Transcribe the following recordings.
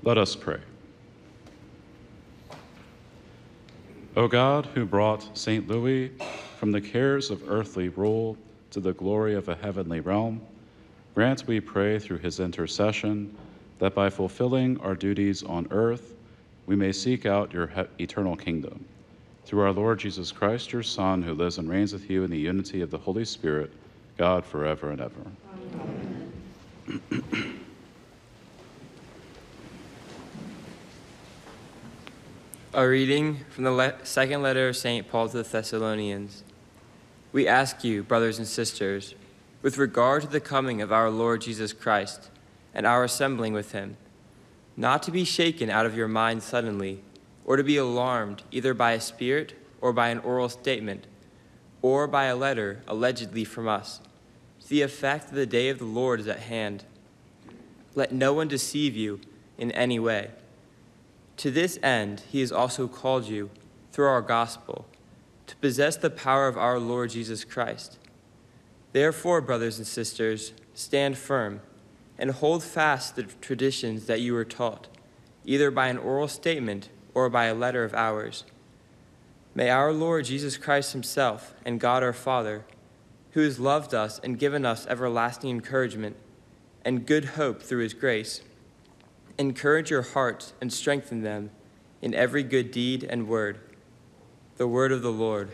Let us pray. O God, who brought St. Louis from the cares of earthly rule to the glory of a heavenly realm, grant, we pray, through his intercession, that by fulfilling our duties on earth, we may seek out your eternal kingdom. Through our Lord Jesus Christ, your Son, who lives and reigns with you in the unity of the Holy Spirit, God, forever and ever. Amen. A reading from the second letter of St. Paul to the Thessalonians. We ask you, brothers and sisters, with regard to the coming of our Lord Jesus Christ and our assembling with him, not to be shaken out of your minds suddenly, or to be alarmed either by a spirit or by an oral statement, or by a letter allegedly from us, to the effect that the day of the Lord is at hand. Let no one deceive you in any way. To this end, he has also called you, through our gospel, to possess the power of our Lord Jesus Christ. Therefore, brothers and sisters, stand firm and hold fast the traditions that you were taught, either by an oral statement or by a letter of ours. May our Lord Jesus Christ himself and God our Father, who has loved us and given us everlasting encouragement and good hope through his grace, encourage your hearts and strengthen them in every good deed and word. The word of the Lord.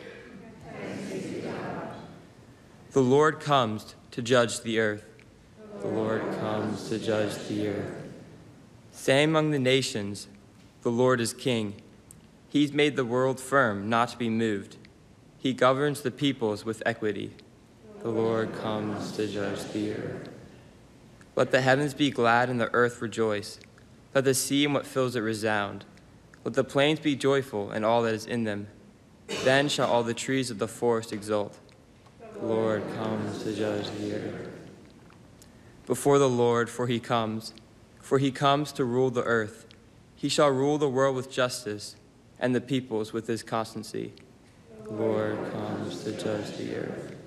The Lord comes to judge the earth. The Lord comes to judge the earth. Say among the nations, the Lord is king. He's made the world firm, not to be moved. He governs the peoples with equity. The Lord comes to judge the earth. Let the heavens be glad and the earth rejoice. Let the sea and what fills it resound. Let the plains be joyful and all that is in them. Then shall all the trees of the forest exult. The Lord comes to judge the earth. Before the Lord, for he comes to rule the earth. He shall rule the world with justice and the peoples with his constancy. The Lord comes to judge the earth.